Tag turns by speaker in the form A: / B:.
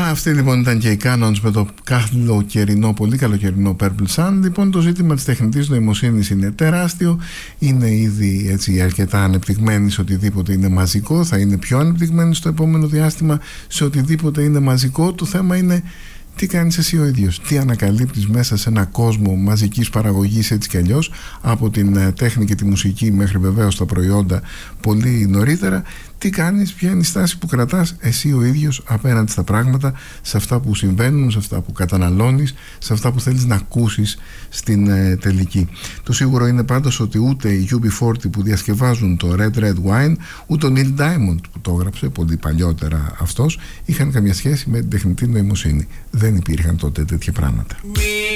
A: Αυτή λοιπόν ήταν και οι Canons με το καλοκαιρινό, πολύ καλοκαιρινό Purple Sun. Λοιπόν, το ζήτημα της τεχνητής νοημοσύνης είναι τεράστιο. Είναι ήδη έτσι αρκετά ανεπτυγμένη σε οτιδήποτε είναι μαζικό. Θα είναι πιο ανεπτυγμένη στο επόμενο διάστημα σε οτιδήποτε είναι μαζικό. Το θέμα είναι τι κάνεις εσύ ο ίδιος, τι ανακαλύπτεις μέσα σε ένα κόσμο μαζικής παραγωγής έτσι κι αλλιώς, από την τέχνη και τη μουσική μέχρι βεβαίως τα προϊόντα πολύ νωρίτερα. Τι κάνεις, ποια είναι η στάση που κρατάς εσύ ο ίδιος απέναντι στα πράγματα, σε αυτά που συμβαίνουν, σε αυτά που καταναλώνεις, σε αυτά που θέλεις να ακούσεις στην τελική. Το σίγουρο είναι πάντως ότι ούτε οι UB40 που διασκευάζουν το Red Red Wine, ούτε ο Neil Diamond που το έγραψε πολύ παλιότερα αυτός, είχαν καμία σχέση με την τεχνητή νοημοσύνη. Δεν υπήρχαν τότε τέτοια πράγματα.